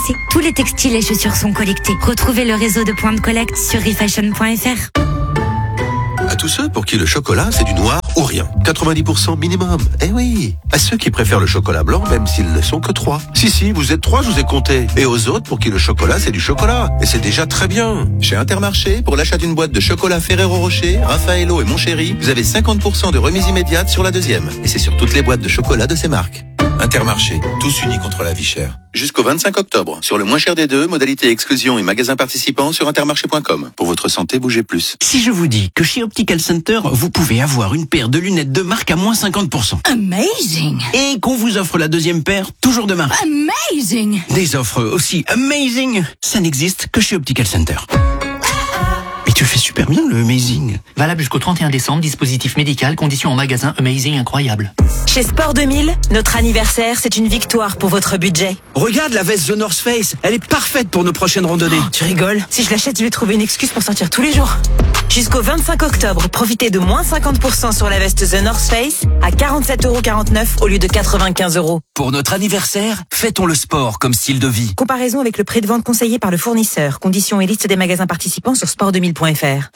Refacé. Tous les textiles et chaussures sont collectés. Retrouvez le réseau de points de collecte sur refashion.fr. À tous ceux pour qui le chocolat, c'est du noir ou rien. 90% minimum. Eh oui. À ceux qui préfèrent le chocolat blanc, même s'ils ne sont que 3. Si, vous êtes 3, je vous ai compté. Et aux autres pour qui le chocolat, c'est du chocolat. Et c'est déjà très bien. Chez Intermarché, pour l'achat d'une boîte de chocolat Ferrero Rocher, Raffaello et Mon Chéri, vous avez 50% de remise immédiate sur la deuxième. Et c'est sur toutes les boîtes de chocolat de ces marques. Intermarché, tous unis contre la vie chère. Jusqu'au 25 octobre, sur le moins cher des deux, modalité exclusion et magasins participants sur intermarché.com. Pour votre santé, bougez plus. Si je vous dis que chez Optical Center, vous pouvez avoir une paire de lunettes de marque à moins 50%. Amazing! Et qu'on vous offre la deuxième paire, toujours de marque. Amazing! Des offres aussi amazing, ça n'existe que chez Optical Center. Mais tu fais super bien le amazing. Valable jusqu'au 31 décembre, dispositif médical, conditions en magasin, amazing, incroyable. Chez Sport 2000, notre anniversaire, c'est une victoire pour votre budget. Regarde la veste The North Face, elle est parfaite pour nos prochaines randonnées. Oh, tu rigoles? Si je l'achète, je vais trouver une excuse pour sortir tous les jours. Jusqu'au 25 octobre, profitez de moins 50% sur la veste The North Face à 47,49€ au lieu de 95€. Pour notre anniversaire, fêtons le sport comme style de vie. Comparaison avec le prix de vente conseillé par le fournisseur. Conditions et liste des magasins participants sur sport2000.fr.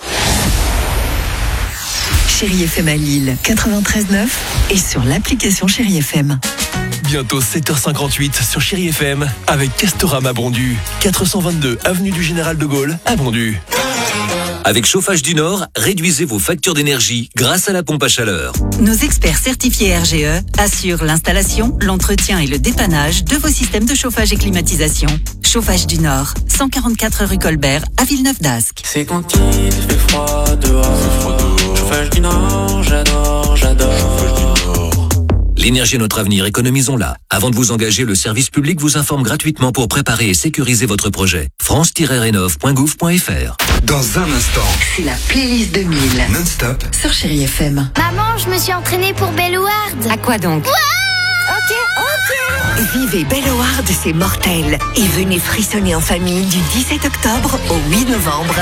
Chérie FM à Lille, 93.9 et sur l'application Chérie FM. Bientôt 7h58 sur Chérie FM avec Castorama Bondu, 422 avenue du Général de Gaulle à Bondu. Avec Chauffage du Nord, réduisez vos factures d'énergie grâce à la pompe à chaleur. Nos experts certifiés RGE assurent l'installation, l'entretien et le dépannage de vos systèmes de chauffage et climatisation. Chauffage du Nord, 144 rue Colbert à Villeneuve-d'Ascq. C'est quand il fait froid dehors. Chauffage du Nord, j'adore. Chauffage du Nord. L'énergie est notre avenir, économisons-la. Avant de vous engager, le service public vous informe gratuitement pour préparer et sécuriser votre projet. france-rénov.gouv.fr. Dans un instant, c'est la playlist 2000 non-stop sur Chérie FM. Maman, je me suis entraînée pour Belloward. À quoi donc? Ok. Vivez Belloward, c'est mortel. Et venez frissonner en famille du 17 octobre au 8 novembre.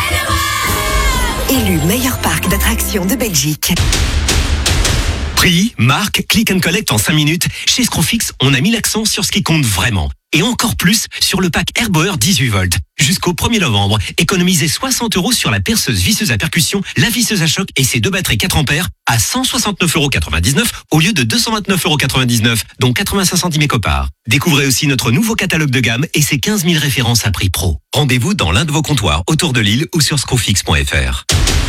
Élu meilleur parc d'attractions de Belgique. Prix, marque, click and collect en 5 minutes. Chez Scrofix, on a mis l'accent sur ce qui compte vraiment. Et encore plus sur le pack Airboer 18 volts. Jusqu'au 1er novembre, économisez 60€ sur la perceuse visseuse à percussion, la visseuse à choc et ses 2 batteries 4 ampères à 169,99€ au lieu de 229,99€, dont 85 centimes éco-part. Découvrez aussi notre nouveau catalogue de gamme et ses 15 000 références à prix pro. Rendez-vous dans l'un de vos comptoirs autour de Lille ou sur scrofix.fr.